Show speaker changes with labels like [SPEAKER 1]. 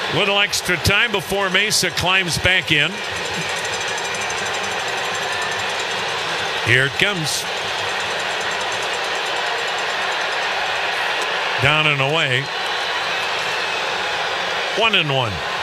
[SPEAKER 1] Little extra time before Mesa climbs back in. Here it comes. Down and away. 1-1.